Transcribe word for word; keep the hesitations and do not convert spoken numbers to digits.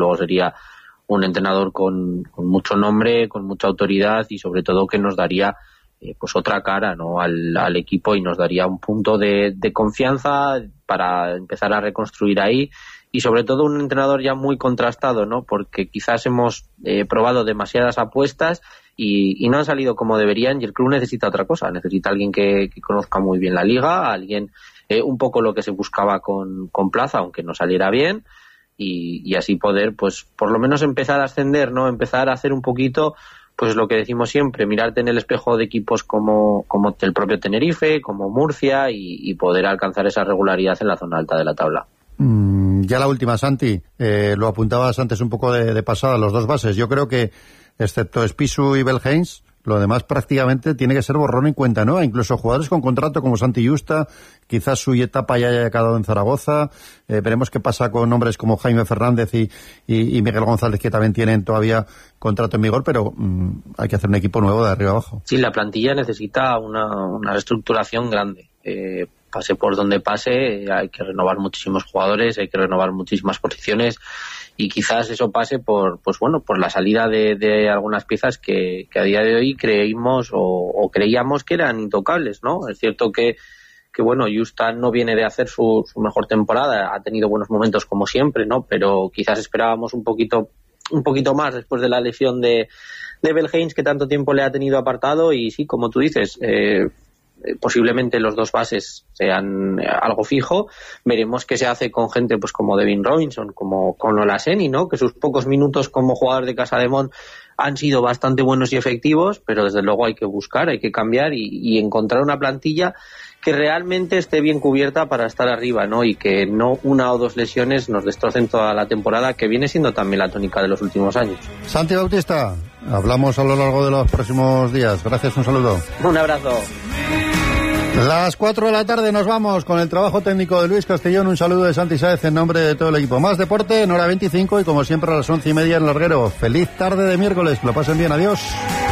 luego sería un entrenador con, con mucho nombre, con mucha autoridad y sobre todo que nos daría eh, pues otra cara, ¿no?, al, al equipo, y nos daría un punto de, de confianza para empezar a reconstruir ahí. Y sobre todo un entrenador ya muy contrastado, ¿no? Porque quizás hemos eh, probado demasiadas apuestas y, y no han salido como deberían, y el club necesita otra cosa. Necesita alguien que, que conozca muy bien la liga, alguien eh, un poco lo que se buscaba con, con Plaza, aunque no saliera bien, y, y así poder, pues, por lo menos empezar a ascender, ¿no? Empezar a hacer un poquito, pues lo que decimos siempre, mirarte en el espejo de equipos como, como el propio Tenerife, como Murcia, y, y poder alcanzar esa regularidad en la zona alta de la tabla. Mm, ya la última, Santi, eh, lo apuntabas antes un poco de, de pasada, los dos bases. Yo creo que, excepto Spissu y Belhens, lo demás prácticamente tiene que ser borrón y cuenta nueva. Incluso jugadores con contrato como Santi Justa, quizás su etapa ya haya acabado en Zaragoza. Eh, veremos qué pasa con hombres como Jaime Fernández y, y, y Miguel González, que también tienen todavía contrato en vigor, pero mmm, hay que hacer un equipo nuevo de arriba abajo. Sí, la plantilla necesita una, una reestructuración grande. Eh, pase por donde pase, hay que renovar muchísimos jugadores, hay que renovar muchísimas posiciones, y quizás eso pase por, pues bueno, por la salida de, de algunas piezas que, que a día de hoy creímos o, o creíamos que eran intocables, ¿no? Es cierto que, que bueno, Justa no viene de hacer su, su mejor temporada, ha tenido buenos momentos como siempre, ¿no? Pero quizás esperábamos un poquito, un poquito más después de la lesión de, de Belhens, que tanto tiempo le ha tenido apartado, y sí, como tú dices, eh, posiblemente los dos bases sean algo fijo. Veremos qué se hace con gente pues como Devin Robinson, como con Olaseni, ¿no? Que sus pocos minutos como jugador de Casademont han sido bastante buenos y efectivos, pero desde luego hay que buscar, hay que cambiar y, y encontrar una plantilla que realmente esté bien cubierta para estar arriba, ¿no? Y que no una o dos lesiones nos destrocen toda la temporada, que viene siendo también la tónica de los últimos años. Santi Bautista, hablamos a lo largo de los próximos días. Gracias, un saludo. Un abrazo. Las cuatro de la tarde nos vamos con el trabajo técnico de Luis Castellón. Un saludo de Santi Sáez en nombre de todo el equipo. Más deporte en hora veinticinco y como siempre a las once y media en Larguero. Feliz tarde de miércoles, que lo pasen bien, adiós.